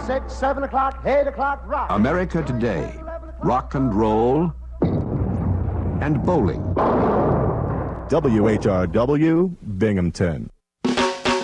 6, 7 o'clock, 8 o'clock, rock. America Today, rock and roll, and bowling. WHRW, Binghamton.